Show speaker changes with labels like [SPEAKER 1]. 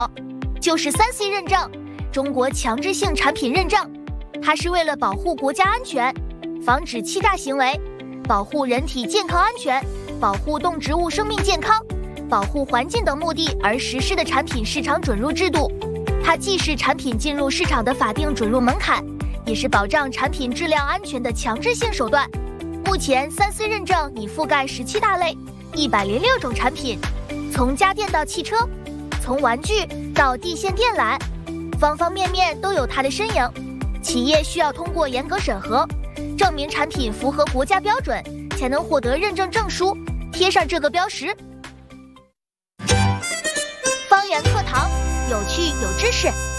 [SPEAKER 1] 就是3C 认证，中国强制性产品认证。它是为了保护国家安全，防止欺诈行为，保护人体健康安全，保护动植物生命健康，保护环境等目的而实施的产品市场准入制度。它既是产品进入市场的法定准入门槛，也是保障产品质量安全的强制性手段。目前3C 认证已覆盖17大类，106种产品，从家电到汽车，从玩具到地线电缆，方方面面都有它的身影。企业需要通过严格审核，证明产品符合国家标准，才能获得认证证书，贴上这个标识。方圆课堂，有趣有知识。